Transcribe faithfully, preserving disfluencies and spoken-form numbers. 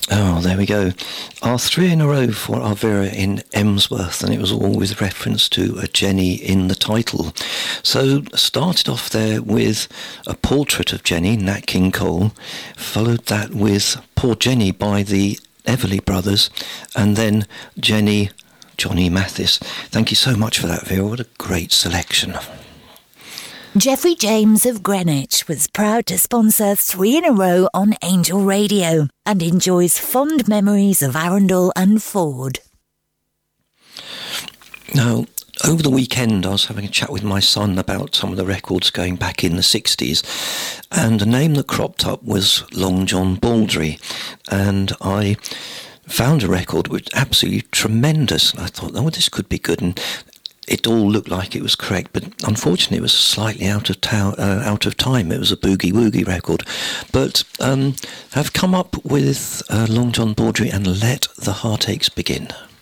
Oh, there we go. Our three in a row for our Vera in Emsworth, and it was all with reference to a Jenny in the title. So, started off there with a portrait of Jenny, Nat King Cole, followed that with Poor Jenny by the Everly Brothers, and then Jenny, Johnny Mathis. Thank you so much for that, Vera. What a great selection. Geoffrey James of Greenwich was proud to sponsor Three in a Row on Angel Radio and enjoys fond memories of Arundel and Ford. Now, over the weekend I was having a chat with my son about some of the records going back in the sixties, and a name that cropped up was Long John Baldry, and I found a record which was absolutely tremendous, and I thought, oh, this could be good, and it all looked like it was correct, but unfortunately it was slightly out of ta- uh, out of time. It was a boogie woogie record. But um, have come up with uh, Long John Baldry and Let the Heartaches Begin.